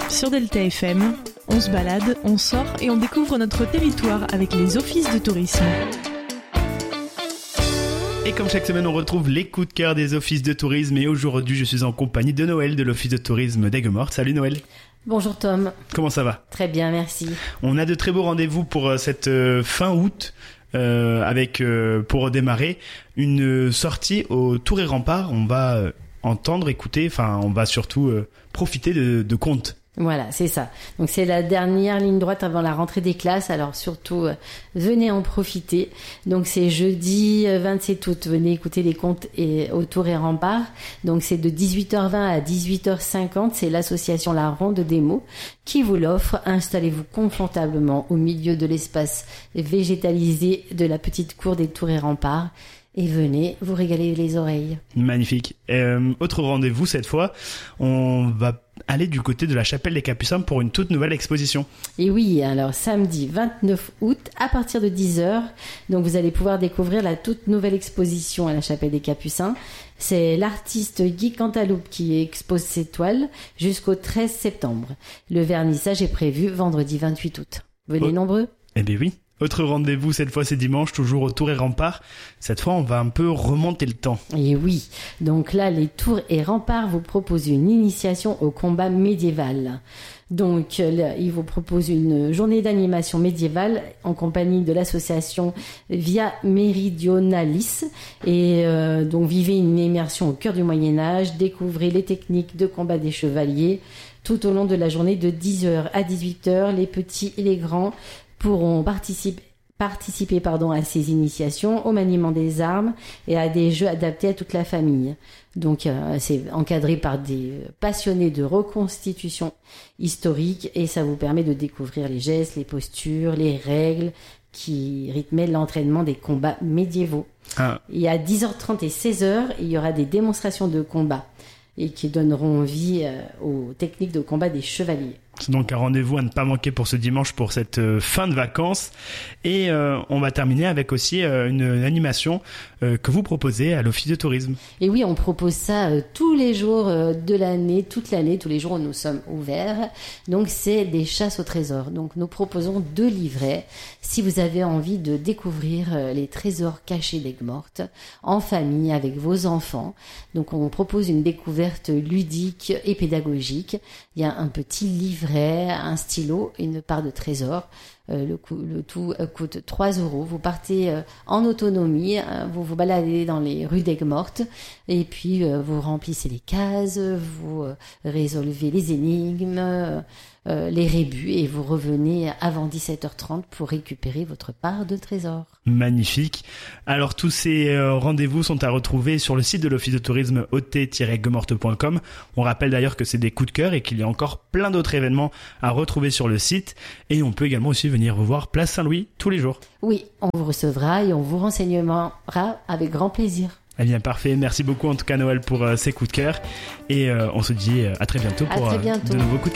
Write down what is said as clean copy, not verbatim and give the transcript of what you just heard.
Sur Delta FM, on se balade, on sort et on découvre notre territoire avec les offices de tourisme. Et comme chaque semaine, on retrouve les coups de cœur des offices de tourisme. Et aujourd'hui, je suis en compagnie de Noël de l'office de tourisme d'Aigues-Mortes. Salut Noël. Bonjour Tom. Comment ça va ? Très bien, merci. On a de très beaux rendez-vous pour cette fin août. Avec pour démarrer une sortie au Tour et Rempart. On va entendre, écouter, on va surtout profiter de contes. Voilà, c'est ça. Donc c'est la dernière ligne droite avant la rentrée des classes. Alors surtout, venez en profiter. Donc c'est jeudi 27 août. Venez écouter les contes au Tour et Rempart. Donc c'est de 18h20 à 18h50. C'est l'association La Ronde des Mots qui vous l'offre. Installez-vous confortablement au milieu de l'espace végétalisé de la petite cour des Tours et Remparts. Et venez vous régaler les oreilles. Magnifique. Autre rendez-vous cette fois, on va aller du côté de la Chapelle des Capucins pour une toute nouvelle exposition. Et oui, alors samedi 29 août à partir de 10h, donc vous allez pouvoir découvrir la toute nouvelle exposition à la Chapelle des Capucins. C'est l'artiste Guy Cantaloupe qui expose ses toiles jusqu'au 13 septembre. Le vernissage est prévu vendredi 28 août. Venez nombreux. Eh bien oui. Autre rendez-vous, cette fois c'est dimanche, toujours au Tour et Rempart. Cette fois, on va un peu remonter le temps. Et oui, donc là, les Tours et Remparts vous proposent une initiation au combat médiéval. Donc là, ils vous proposent une journée d'animation médiévale en compagnie de l'association Via Meridionalis. Et donc vivez une immersion au cœur du Moyen-Âge, découvrez les techniques de combat des chevaliers. Tout au long de la journée de 10h à 18h, les petits et les grands pourront participer à ces initiations, au maniement des armes et à des jeux adaptés à toute la famille. Donc c'est encadré par des passionnés de reconstitution historique et ça vous permet de découvrir les gestes, les postures, les règles qui rythmaient l'entraînement des combats médiévaux. Et à 10h30 et 16h, il y aura des démonstrations de combat et qui donneront vie aux techniques de combat des chevaliers. C'est donc un rendez-vous à ne pas manquer pour ce dimanche, pour cette fin de vacances. Et on va terminer avec aussi une animation que vous proposez à l'Office de tourisme. Et oui, on propose ça tous les jours de l'année, toute l'année, tous les jours où nous sommes ouverts. Donc c'est des chasses au trésor. Donc nous proposons 2 livrets si vous avez envie de découvrir les trésors cachés d'Aigues-Mortes en famille avec vos enfants. Donc on propose une découverte ludique et pédagogique. Il y a un petit livret, un stylo, une part de trésor. Le tout coûte 3 €. Vous partez en autonomie, vous vous baladez dans les rues d'Aigues-Mortes et puis vous remplissez les cases, vous résolvez les énigmes, les rébus et vous revenez avant 17h30 pour récupérer votre part de trésor. Magnifique. Alors tous ces rendez-vous sont à retrouver sur le site de l'Office de tourisme ot-aiguesmortes.com. On rappelle d'ailleurs que c'est des coups de cœur et qu'il y a encore plein d'autres événements à retrouver sur le site et on peut également aussi venir vous voir Place Saint-Louis tous les jours. Oui, on vous recevra et on vous renseignera avec grand plaisir. Eh bien parfait, merci beaucoup en tout cas Noël pour ces coups de cœur et on se dit à très bientôt pour de nouveaux coups de cœur.